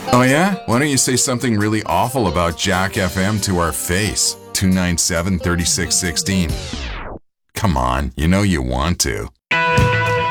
Oh yeah? Why don't you say something really awful about Jack FM to our face? 297-3616. Come on, you know you want to.